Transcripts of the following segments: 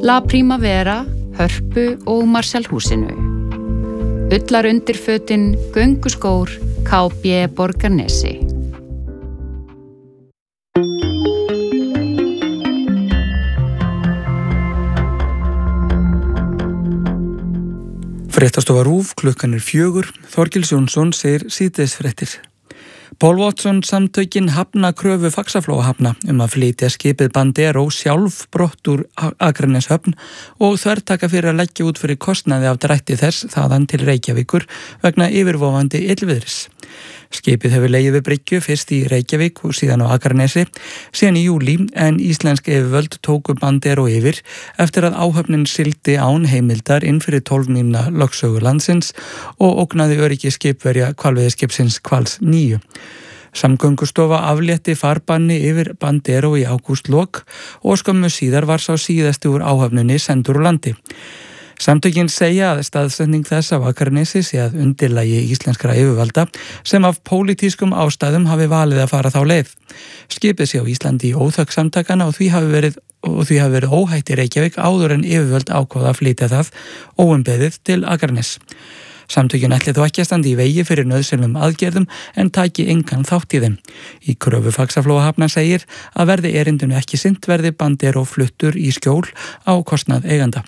La Primavera, Hörpu og Marshallhúsinu. Ullar undirfötin, gönguskór, KB Borgarnesi. Fréttastofa RÚV, klukkan 4, Þorgils Jónsson segir síðdegisfréttir. Paul Watson samtökin hafna kröfu Faxaflóahafna að flytja skipið Bandero sjálf brott úr Akraneshöfn og þvertaka fyrir að leggja út fyrir kostnaði af drætti þess þaðan til Reykjavíkur vegna yfirvofandi illviðris. Skipið hefur legið við bryggju fyrst í Reykjavík og síðan á Akranesi, síðan í júlí en íslensk yfirvöld tóku Bandero yfir eftir að áhöfnin sigldi án heimildar inn fyrir 12 mílna lögsögu landsins og ógnaði öryggi skipverja hvalveiðiskipsins Hvals 9. Samgöngustofa aflétti farbanni yfir Bandero í ágústlok og skömmu síðar var sá síðasti úr áhöfninni sendur úr landi. Samtökin segja að staðsetning þess af Akranesi sé að undirlagi íslenskra yfirvalda sem af pólitískum ástæðum hafi valið að fara þá leið. Skipið sé á Íslandi í óþökk samtakana og því hafi verið óhætt í Reykjavík áður en yfirvöld ákváðu að flytja það óumbeðið til Akranes. Samtökin ætli þó ekki að standa í vegi fyrir nauðsynlegum aðgerðum en taki engan þátt í þeim. Í kröfu Faxaflóahafna segir að verði erindinu ekki sinnt verði Bandero fluttur í skjól á kostnað eiganda.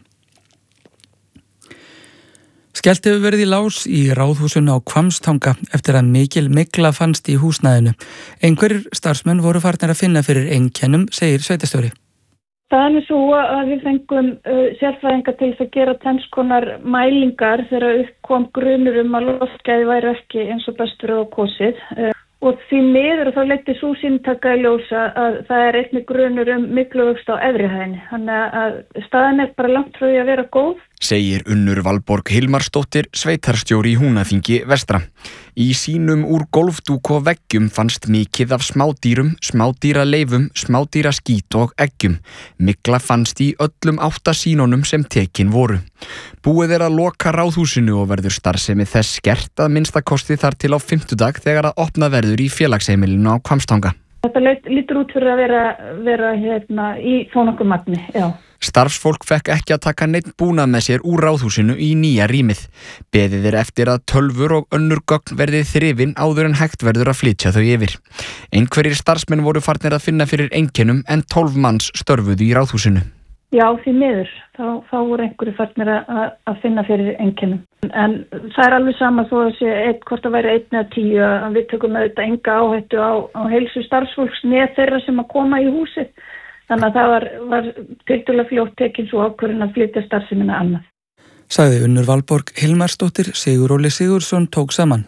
Skellt hefur verið í lás í ráðhúsinu á Hvammstanga eftir að mikil mygla fannst í húsnæðinu. Einhverjir starfsmenn voru farnir að finna fyrir einkennum, segir sveitarstjóri. Það svo að við fengum sérfræðinga til að gera tvenskonar mælingar þegar upp kom grunur að loftgæði væri ekki eins og bestur á kosið. Og því miður þá leiddi sú sýntaka í ljós að það einnig grunur mygluvöxt á efri hæðinni. Þannig að staðan bara langt frá því að vera góð. Segir Unnur Valborg Hilmarsdóttir, sveitarstjóri í Húnaþingi vestra. Í sínum úr golfdúk og veggjum fannst mikið af smádýrum, smádýraleifum, smádýraskít og eggjum. Mygla fannst í öllum 8 sýnunum sem tekin voru. Búið að loka ráðhúsinu og verður starfsemi þess skert að minnstakosti þar til á 5. þegar að opna verður í félagsheimilinu á Hvammstanga. Þetta lítur út fyrir að vera í þó nokkuð magni, já. Starfsfólk fekk ekki að taka neinn búnað með sér úr ráðhúsinu í nýja rýmið. Beðið eftir að tölvur og önnur gögn verði þrifin áður en hægt verður að flytja þau yfir. Einhverjir starfsmenn voru farnir að finna fyrir einkennum en 12 manns störfuðu í ráðhúsinu. Já, því miður. Þá voru einhverjir farnir að finna fyrir einkennum. En það alveg sama þó að sé hvort það væri 1 eða 10 að við tökum auðvitað enga áhættu á heilsu starfsfólks með þeirra sem að koma í húsið. Þannig að það var tiltölulega fljótt tekin svo ákvörðun að flytja starfsemina annað. Sagði Unnur Valborg Hilmarsdóttir, Siguróli Sigurðsson tók saman.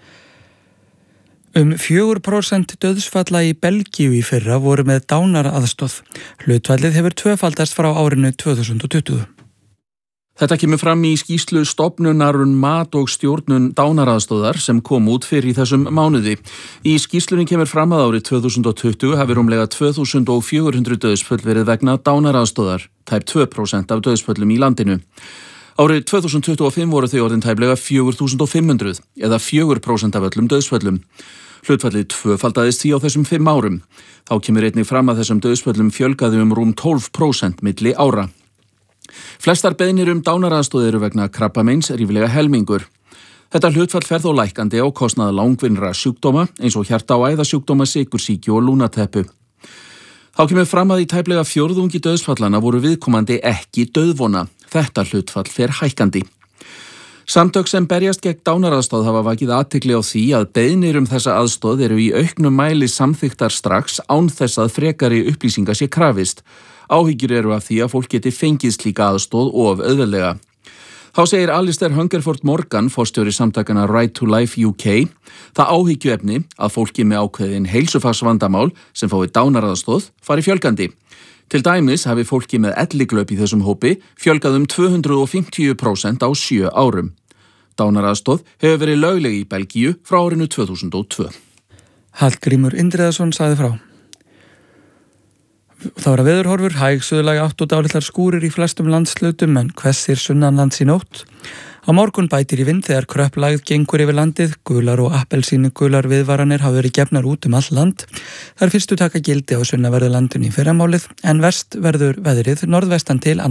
4% dauðsfalla í Belgíu í fyrra voru með dánaraðstoð. Hlutfallið hefur tvöfaldast frá árinu 2020. Þetta kemur fram í skýrslu stofnunar mat og stjórnun dánaraðstöðar sem kom út fyrir í þessum mánuði. Í skýrslunni kemur fram að árið 2020 hafi rúmlega 2400 dauðsföll verið vegna dánaraðstöðar, tæp 2% af dauðsföllum í landinu. Árið 2025 voru þau orðin tæplega 4500 eða 4% af öllum dauðsföllum. Hlutfallið tvöfaldaðist því á þessum 5 árum. Þá kemur einnig fram að þessum dauðsföllum fjölgaði rúm 12% milli ára. Flestar beiðnir dánaraðstoð eru vegna krabbameins ríflega helmingur. Þetta hlutfall fer þó lækkandi á kostnað langvinnra sjúkdóma eins og hjarta- og æðasjúkdóma, sykursýki og lúnateppu. Þá kemur fram að í tæplega 4/4 dauðsfallana voru viðkomandi ekki dauðvona. Þetta hlutfall fer hækkandi. Samtök sem berjast gegn dánaraðstoð hafa vakið athygli á því að beiðnir þessa aðstoð eru í auknum mæli samþykktar strax án þess að frekari upplýsinga sé krafist. Áhyggjur eru af því að fólk geti fengið slíka aðstoð of auðveldlega. Þá segir Alistair Hungerford Morgan, forstjóri samtakana Right to Life UK, það áhyggjuefni að fólki með ákveðin heilsufarsvandamál sem fái dánaraðstoð fari fjölgandi. Til dæmis hafi fólki með elliglöp í þessum hópi fjölgað 250% á 7 árum. Dánaraðstoð hefur verið lögleg í Belgíu frá árinu 2002. Hallgrímur Indriðason sagði frá. Það var að veðurhorfur, hæg suðlæg átt og dálitlar skúrir í flestum landshlutum en hvessir sunnanlands í nótt. Á morgun bætir í vind þegar kröpplægð gengur yfir landið, gular og appelsínugular viðvaranir hafa verið gefnar út all land. Það fyrstu taka gildi á sunnanverðu landinu í fyrramálið en verst verður veðrið norðvestan til